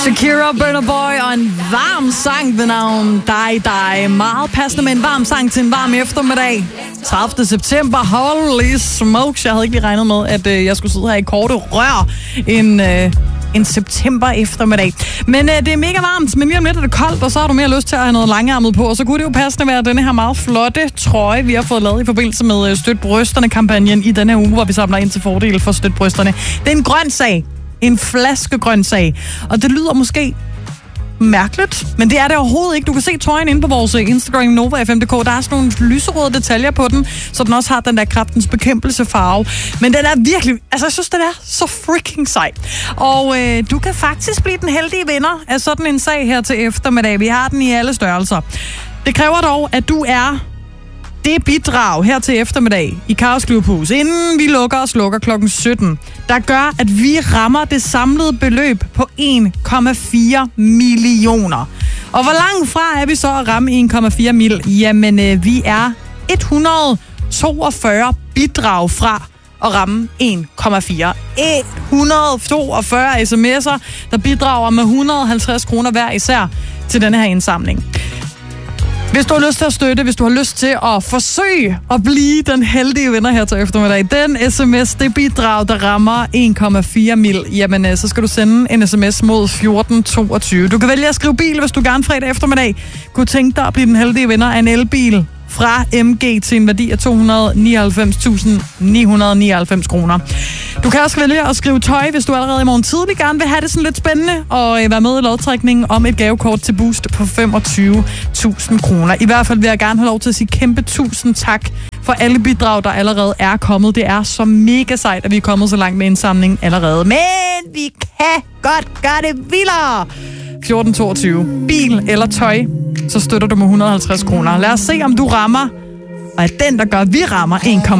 Shakira, Burna Boy og en varm sang ved navn Dig. Meget passende med en varm sang til en varm eftermiddag. 30. september, holy smokes. Jeg havde ikke lige regnet med, at jeg skulle sidde her i korte rør en september eftermiddag. Men det er mega varmt, men lige om lidt er det koldt, og så har du mere lyst til at have noget langærmet på. Og så kunne det jo passende være denne her meget flotte trøje, vi har fået lavet i forbindelse med Støt Brysterne-kampagnen i denne uge, hvor vi samler ind til fordel for Støt Brysterne. Det er en grøn sag. En flaskegrøn sag. Og det lyder måske mærkeligt, men det er det overhovedet ikke. Du kan se trøjen inde på vores Instagram, NovaFM.dk. Der er sådan nogle lyserøde detaljer på den, så den også har den der Kræftens Bekæmpelse farve. Men den er virkelig, altså jeg synes, den er så freaking sej. Og du kan faktisk blive den heldige vinder af sådan en sag her til eftermiddag. Vi har den i alle størrelser. Det kræver dog, at du er det bidrag her til eftermiddag i Kaos Klubhus, inden vi lukker og slukker klokken 17, der gør, at vi rammer det samlede beløb på 1,4 millioner. Og hvor langt fra er vi så at ramme 1,4 mil? Jamen, vi er 142 bidrag fra at ramme 1,4. 142 sms'er, der bidrager med 150 kroner hver især til denne her indsamling. Hvis du har lyst til at støtte, hvis du har lyst til at forsøge at blive den heldige vinder her til eftermiddag, den sms, det bidrag, der rammer 1,4 mil, jamen så skal du sende en sms mod 1422. Du kan vælge at skrive bil, hvis du gerne fredag eftermiddag kunne tænke dig at blive den heldige vinder af en elbil fra MG til en værdi af 299.999 kroner. Du kan også vælge at skrive tøj, hvis du allerede i morgen tidlig gerne vil have det sådan lidt spændende, og være med i lodtrækningen om et gavekort til Boost på 25.000 kroner. I hvert fald vil jeg gerne have lov til at sige kæmpe tusind tak for alle bidrag, der allerede er kommet. Det er så mega sejt, at vi er kommet så langt med indsamlingen allerede. Men vi kan godt gøre det vildere! 1422. Bil eller tøj, så støtter du med 150 kroner. Lad os se, om du rammer, og er den, der gør, at vi rammer 1,4